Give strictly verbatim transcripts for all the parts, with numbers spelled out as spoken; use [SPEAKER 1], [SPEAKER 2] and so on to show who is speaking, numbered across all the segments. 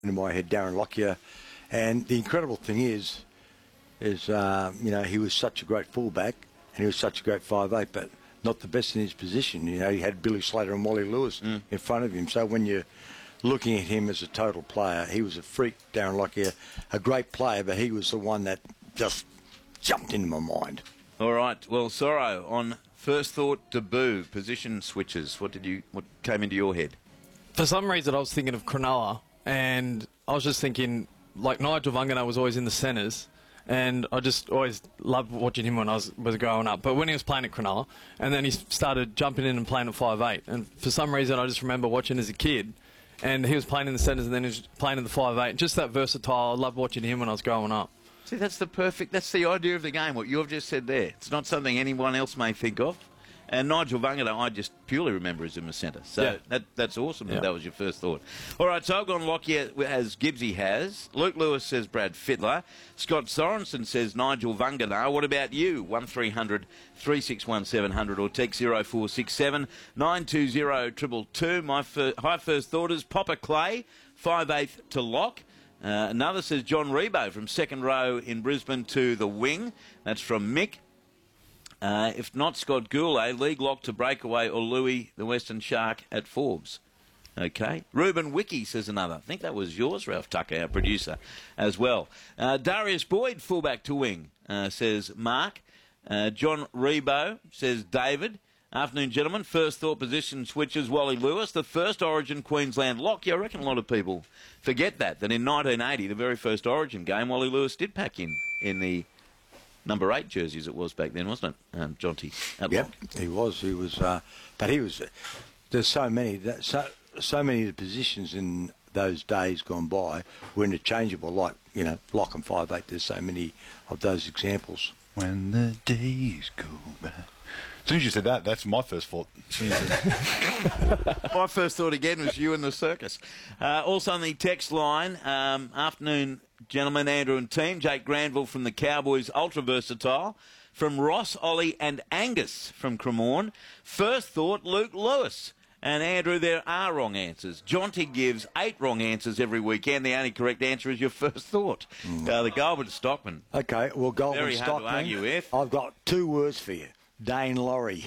[SPEAKER 1] in my head, Darren Lockyer. And the incredible thing is, is uh, you know, he was such a great fullback and he was such a great five eight, but not the best in his position. You know, he had Billy Slater and Wally Lewis mm. in front of him. So when you're looking at him as a total player, he was a freak, Darren Lockyer, a great player, but he was the one that just jumped into my mind.
[SPEAKER 2] All right. Well, Sorrow, on first thought debut, position switches, what did you? What came into your head?
[SPEAKER 3] For some reason, I was thinking of Cronulla, and I was just thinking, like, Nigel Vungana was always in the centres, and I just always loved watching him when I was, was growing up. But when he was playing at Cronulla, and then he started jumping in and playing at five eight, and for some reason, I just remember watching as a kid, and he was playing in the centres, and then he was playing in the five eight. Just that versatile. I loved watching him when I was growing up.
[SPEAKER 2] See, that's the perfect, that's the idea of the game, what you've just said there. It's not something anyone else may think of. And Nigel Vungana, I just purely remember as in the centre. So
[SPEAKER 3] yeah.
[SPEAKER 2] that, that's awesome
[SPEAKER 3] yeah.
[SPEAKER 2] that that was your first thought. All right, so I've gone Lockyer as Gibbsy has. Luke Lewis says Brad Fittler. Scott Sorensen says Nigel Vungana. What about you? one three hundred, three six one, seven hundred or text oh four six seven, nine two oh, two two two. My fir- high first thought is Popper Clay, five eighth to lock. Uh, another says John Rebo from second row in Brisbane to the wing. That's from Mick. Uh, if not Scott Goulet, league lock to breakaway or Louis, the Western Shark at Forbes. Okay. Ruben Wiki says another. I think that was yours, Ralph Tucker, our producer, as well. Uh, Darius Boyd, fullback to wing, uh, says Mark. Uh, John Rebo says David. Afternoon, gentlemen. First thought position switches Wally Lewis, the first Origin Queensland lock. Yeah, I reckon a lot of people forget that, that in nineteen eighty, the very first Origin game, Wally Lewis did pack in in the number eight jerseys it was back then, wasn't it, um, Jonty?
[SPEAKER 1] Yep, he was. He was, uh, but he was. There's so many, that, so so many of the positions in those days gone by were interchangeable. Like you know, lock and five eight. There's so many of those examples.
[SPEAKER 4] When the days go by. As soon as you said that, that's my first thought.
[SPEAKER 2] My first thought again was you and the circus. Uh, also on the text line, um, afternoon, gentlemen, Andrew and team. Jake Granville from the Cowboys, ultra versatile. From Ross, Ollie and Angus from Cremorne. First thought, Luke Lewis. And Andrew, there are wrong answers. Jonty gives eight wrong answers every weekend. The only correct answer is your first thought. Mm. Uh, the Goulburn Stockman.
[SPEAKER 1] Okay, well, Goulburn
[SPEAKER 2] Very
[SPEAKER 1] Stockman.
[SPEAKER 2] hard to argue with.
[SPEAKER 1] I've got two words for you. Dane Laurie.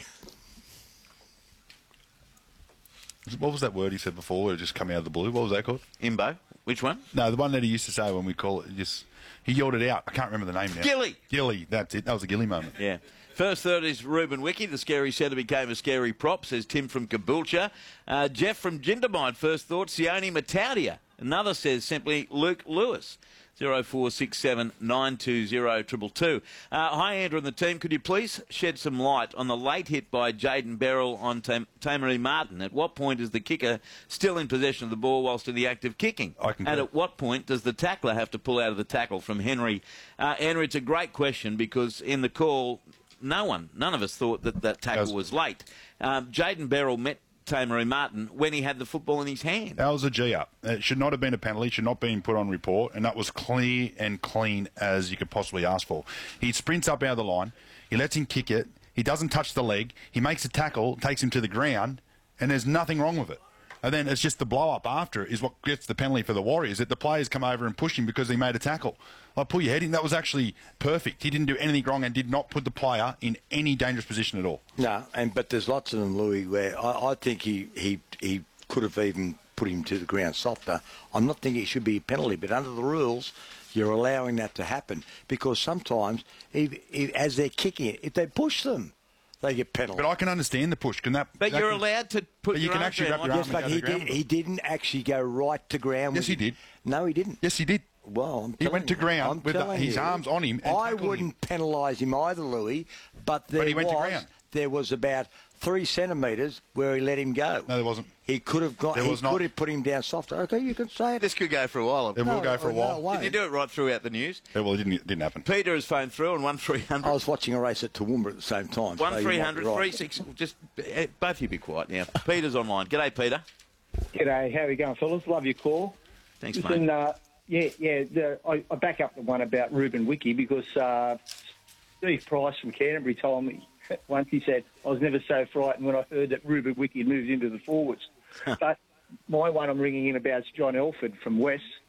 [SPEAKER 4] What was that word he said before? It just come out of the blue. What was that called?
[SPEAKER 2] Imbo. Which one?
[SPEAKER 4] No, the one that he used to say when we call it. Just he yelled it out. I can't remember the name now.
[SPEAKER 2] Gilly.
[SPEAKER 4] Gilly. That's it. That was a Gilly moment.
[SPEAKER 2] Yeah. First third is Ruben Wiki. The scary centre became a scary prop, says Tim from Caboolture. Uh, Jeff from Jindabyne. First thought, Sione Mataudia. Another says simply Luke Lewis. oh four six seven, nine two oh, two two two. Uh, hi, Andrew and the team. Could you please shed some light on the late hit by Jaden Beryl on Tam- Tamari Martin? At what point is the kicker still in possession of the ball whilst in the act of kicking?
[SPEAKER 4] I can
[SPEAKER 2] and
[SPEAKER 4] go.
[SPEAKER 2] at what point does the tackler have to pull out of the tackle from Henry? Uh, Andrew, it's a great question because in the call, no one, none of us thought that that tackle was, was late. Um, Jaden Beryl met Tamari Martin when he had the football in his hand.
[SPEAKER 4] That was a G-up. It should not have been a penalty, should not have been put on report, and that was clear and clean as you could possibly ask for. He sprints up out of the line, he lets him kick it, he doesn't touch the leg, he makes a tackle, takes him to the ground, and there's nothing wrong with it. And then it's just the blow-up after is what gets the penalty for the Warriors, that the players come over and push him because he made a tackle. Like, pull your head in. That was actually perfect. He didn't do anything wrong and did not put the player in any dangerous position at all.
[SPEAKER 1] No, and but there's lots of them, Louis, where I, I think he, he, he could have even put him to the ground softer. I'm not thinking it should be a penalty, but under the rules, you're allowing that to happen because sometimes, if, if, as they're kicking it, if they push them, they get penalised.
[SPEAKER 4] But I can understand the push. Can that?
[SPEAKER 2] But
[SPEAKER 4] that
[SPEAKER 2] you're
[SPEAKER 4] can,
[SPEAKER 2] allowed to put
[SPEAKER 4] but you
[SPEAKER 2] your
[SPEAKER 4] can
[SPEAKER 2] arm
[SPEAKER 4] actually
[SPEAKER 2] down
[SPEAKER 4] wrap your
[SPEAKER 2] like
[SPEAKER 4] arm
[SPEAKER 1] Yes, but
[SPEAKER 4] and
[SPEAKER 1] he,
[SPEAKER 4] go to
[SPEAKER 1] did,
[SPEAKER 4] ground.
[SPEAKER 1] he didn't actually go right to ground.
[SPEAKER 4] Yes, he did.
[SPEAKER 1] No, he didn't.
[SPEAKER 4] Yes, he did.
[SPEAKER 1] Well, I'm
[SPEAKER 4] he
[SPEAKER 1] telling
[SPEAKER 4] went to
[SPEAKER 1] you,
[SPEAKER 4] ground
[SPEAKER 1] I'm
[SPEAKER 4] with the,
[SPEAKER 1] telling
[SPEAKER 4] his
[SPEAKER 1] you,
[SPEAKER 4] arms on him. And
[SPEAKER 1] I wouldn't penalise him either, Louis. But there
[SPEAKER 4] But he went
[SPEAKER 1] was
[SPEAKER 4] to ground.
[SPEAKER 1] there was about three centimetres where he let him go.
[SPEAKER 4] No, there wasn't.
[SPEAKER 1] He could have got.
[SPEAKER 4] There
[SPEAKER 1] He
[SPEAKER 4] was
[SPEAKER 1] could
[SPEAKER 4] not.
[SPEAKER 1] have put him down softer. Okay, you can say it.
[SPEAKER 2] This could go for a while.
[SPEAKER 4] It will go for a
[SPEAKER 1] no,
[SPEAKER 4] while.
[SPEAKER 1] it won't.
[SPEAKER 2] Did you do it right throughout the news?
[SPEAKER 4] Yeah, well, it didn't, it didn't happen.
[SPEAKER 2] Peter has phoned through on one three hundred.
[SPEAKER 1] I was watching a race at Toowoomba at the same time.
[SPEAKER 2] One
[SPEAKER 1] so you
[SPEAKER 2] three
[SPEAKER 1] might
[SPEAKER 2] hundred
[SPEAKER 1] be right.
[SPEAKER 2] three six. Just eh, both of you be quiet now. Peter's online. G'day, Peter.
[SPEAKER 5] G'day, how are you going, fellas? Love your call.
[SPEAKER 2] Thanks,
[SPEAKER 5] Listen,
[SPEAKER 2] mate.
[SPEAKER 5] uh, yeah, yeah. The, I, I back up the one about Ruben Wiki because uh, Steve Price from Canterbury told me once. He said I was never so frightened when I heard that Ruben Wiki moved into the forwards. But my one I'm ringing in about is John Elford from West.